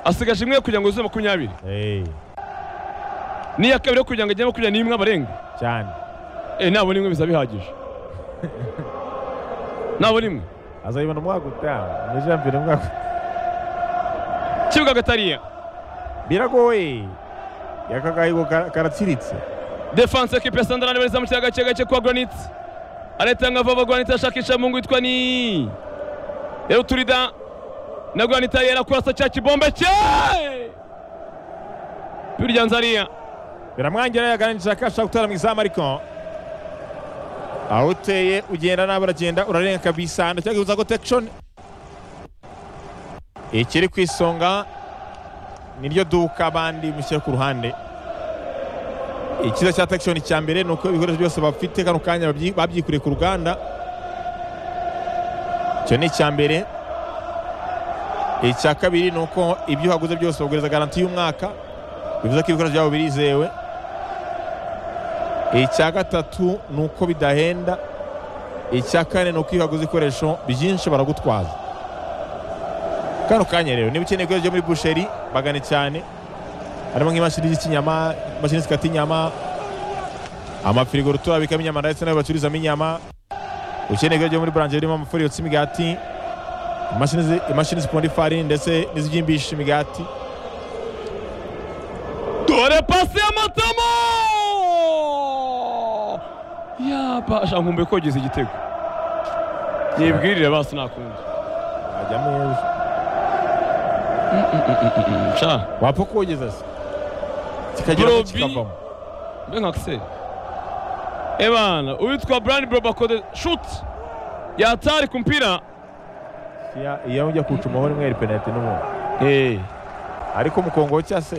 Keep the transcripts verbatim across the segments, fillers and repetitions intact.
asigaje imwe kugira ngo uzuze makumyabiri eh niya kabiri kugira ngo ajye makumyabiri n'imwe abarenga cyane eh nabo nimwe biza bihagije nabo nimwe azayibona umwaka utaha ni champion umwaka kibuga gatariya biragoye yakagayigo karatsiritse defense equipe ya Sunderland bariza mu kiyaga cye gace kwa Granit aretanga vava Granit ashakisha mungu yitwa ni Yero Turida na Granit yera kurasa cya kibombe cye Birya Nzariya biramwangira yaganije akasha gutara mu izamu ariko aho uteye ugenda nabo aragenda urarenga kabisa ndacyagiza ko protection ikiri kwisonga niryo duka abandi mushyira ku ruhande ikiza cya protection cya mbere nuko ibikoresho byose bafite kano kanya babyikuriye ku ruganda cyo ni cya mbere icya kabiri nuko ibyo haguze byose bagureza garanti y'umwaka bivuze ko ibikoresho byabo birizewe icya gatatu nuko bidahenda icya kane nuko ihaguze ikoresho byinshi baragutwaza kano kanya rero niba ukeneye ibikoresho muri boucherie bagane cyane harimo nk'imashini z'ikinyama imashini zikata inyama amafirigo ruturabikamo inyama ndetse n'ayo bacururizamo inyama ukeneye ibikoresho muri boulangerie irimo amafuri yotsa imigati imashini imashini ziponda ifarini ndetse n'izibyimbisha imigati dore pasi y'amatamo ya basha nkumbe kogeza igitego yibwirire basi nakunda ajya neza cha wapo kogeza se kikagira kikavamo benga kse ebana uitwa Brand Brobakode shoot ya hatari kumpira ya iyo ujya kucuma ho rimwe penalty n'umuntu eh ariko mukongo cya se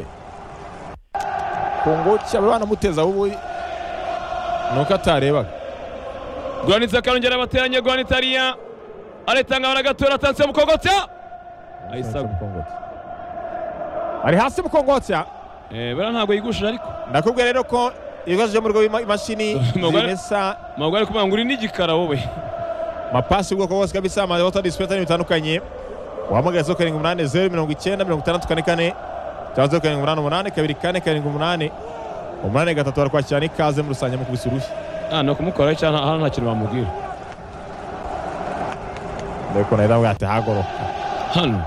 kongo cya bana muteza ubu nuko atarebaga Granit akarongera bateranye Granit ariya aretanga baragatora atanse mukongotya ayisaga mukongotya ari hasi mukongotya eh bara ntago yigushira ariko ndakubwira rero ko ibibazo mu rwo imashini zimesa magwari kumanga uri n'igikara wowe mapasi ubwo ko bose kabisa amabota dispenser bitandukanye wahamagaye zo karindwi umunani zeru mirongo icyenda mirongo itandatu kane kane cyangwa zo karindwi umunani umunani kabiri kane karindwi umunani umunani gatatu barakwakira ikaze mu rusange mu kubisa urushyi ah no kumukora cyane hano nta kintu bamubwira ndeko naira bwate hagoroka hano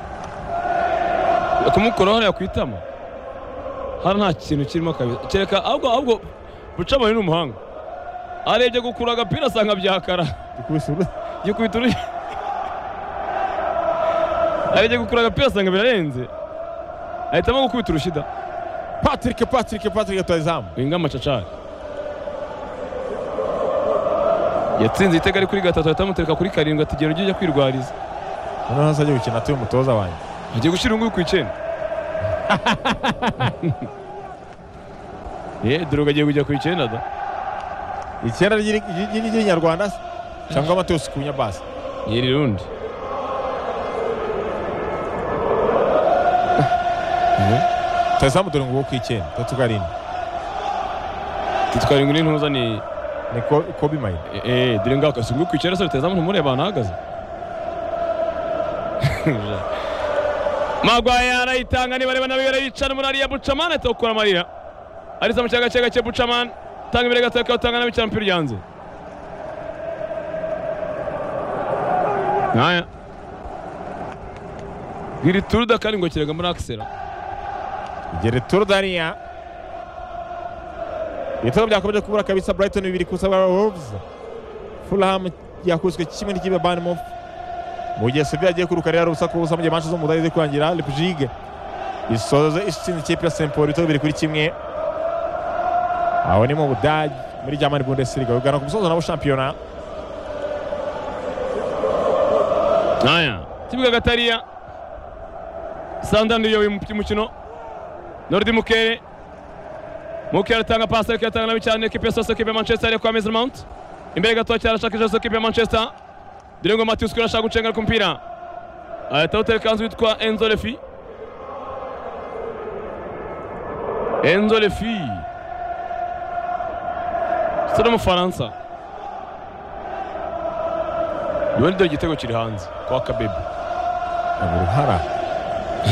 kumukora hano yakwitama hano nta kintu kirimo kabisa kereka ahubwo ahubwo bucamo ni umuhanga arebye gukura agapira asanga byakara kubisura yikubita urushyi arebye gukura agapira asanga birarenze ahitamo gukubita urushida Patrick Patrick Patrick Twazamu winga macacari yatsinze itega ari kuri gatatu ahitamutereka kuri karindwi atigera ujye kwirwariza noneho hasajye gukina atuye umutoza wanjye agiye gushyira unguyu ku icyenda eh Droga agiye kujya ku icyenda da icyenda ry'inyarwanda cyangwa Mateus Kunya basi yiri rundi Twazamu dore ngo ku icyenda tatu karindwi tatu karindwi n'intuza ni ni Kobe Mayi eh dire ngaka singu ku icyenda se Twazamu ntumureba nahagaze Magwaye arayitanga ni bareba nabyo yicara muri ariya Buchamane tokora Maria ariza mu cyaga cyaga cye Buchaman tanga imbere gataka utanga nabi cyane mpira yanze naya giri turda kandi ngo kirega muri Axela gere turdariya Ibitego byakomeje kubura kabisa Brighton bibiri kusa bwa Wolves Fulham yakuzwe kimwe n'ikibe Bournemouth mu gihe Sevilla agiye kuruka rero rusako busa mu gihe Manchester United ize kwangira Leipzig isoze ishinze ikipe ya Saint Paul ibitego biri kuri kimwe aho ni mu Budage muri German Bundesliga ugana ku musozo nabo shampiyona naya kibuga gatariya Sandando yo mukino Nordi Mukere Mukere atanga pasi ariko atanga nabi cyane equipe ya Equipe ya Manchester ari kwa Mason Mount imbere gato cyane ashakisha equipe ya Manchester Direngo Matius kura ashaka gucenga ku mpira ahita kanzu witwa Enzo Lefi Enzo Lefi Sura mu Faransa Duende igitego kiri hanze kwa Kabebe uruhara